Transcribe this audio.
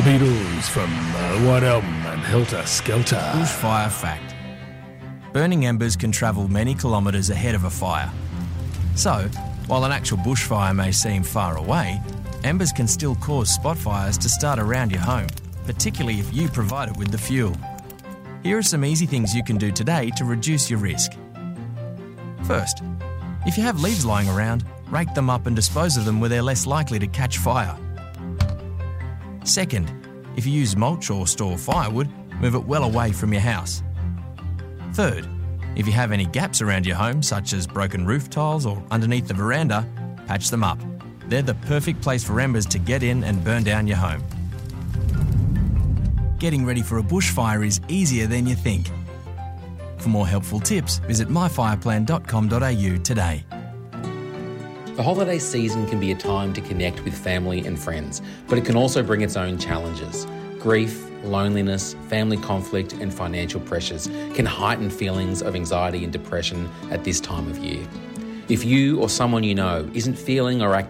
Beatles from the White Album and Helter Skelter. Bushfire fact. Burning embers can travel many kilometres ahead of a fire. So, while an actual bushfire may seem far away, embers can still cause spot fires to start around your home, particularly if you provide it with the fuel. Here are some easy things you can do today to reduce your risk. First, if you have leaves lying around, rake them up and dispose of them where they're less likely to catch fire. Second, if you use mulch or store firewood, move it well away from your house. Third, if you have any gaps around your home, such as broken roof tiles or underneath the veranda, patch them up. They're the perfect place for embers to get in and burn down your home. Getting ready for a bushfire is easier than you think. For more helpful tips, visit myfireplan.com.au today. The holiday season can be a time to connect with family and friends, but it can also bring its own challenges. Grief, loneliness, family conflict and financial pressures can heighten feelings of anxiety and depression at this time of year. If you or someone you know isn't feeling or acting